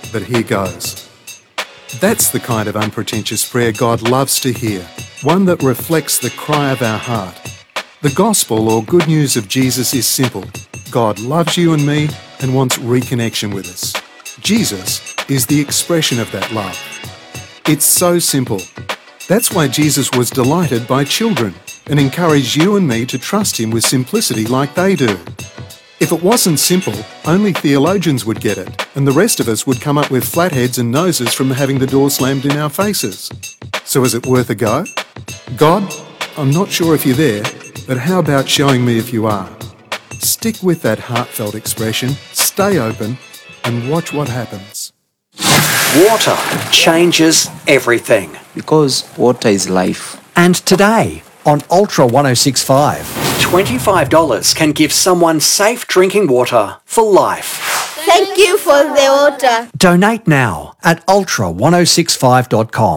but here goes. That's the kind of unpretentious prayer God loves to hear, one that reflects the cry of our heart. The gospel or good news of Jesus is simple. God loves you and me and wants reconnection with us. Jesus is the expression of that love. It's so simple. That's why Jesus was delighted by children and encouraged you and me to trust him with simplicity like they do. If it wasn't simple, only theologians would get it, and the rest of us would come up with flat heads and noses from having the door slammed in our faces. So is it worth a go? God, I'm not sure if you're there, but how about showing me if you are? Stick with that heartfelt expression, stay open, and watch what happens. Water changes everything. Because water is life. And today, on Ultra 1065, $25 can give someone safe drinking water for life. Thank you for the water. Donate now at ultra1065.com.